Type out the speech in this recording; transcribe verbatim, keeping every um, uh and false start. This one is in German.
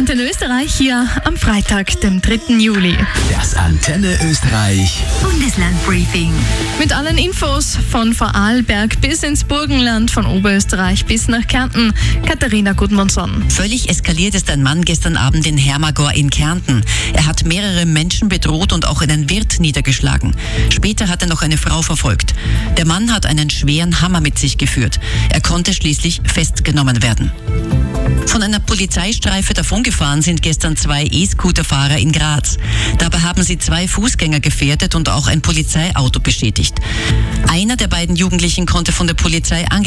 Antenne Österreich hier am Freitag, dem dritten Juli. Das Antenne Österreich Bundeslandbriefing. Mit allen Infos von Vorarlberg bis ins Burgenland, von Oberösterreich bis nach Kärnten. Katharina Gudmundsson. Völlig eskaliert ist ein Mann gestern Abend in Hermagor in Kärnten. Er hat mehrere Menschen bedroht und auch einen Wirt niedergeschlagen. Später hat er noch eine Frau verfolgt. Der Mann hat einen schweren Hammer mit sich geführt. Er konnte schließlich festgenommen werden. Von einer Polizeistreife davongefahren sind gestern zwei E-Scooter-Fahrer in Graz. Dabei haben sie zwei Fußgänger gefährdet und auch ein Polizeiauto beschädigt. Einer der beiden Jugendlichen konnte von der Polizei angeklagt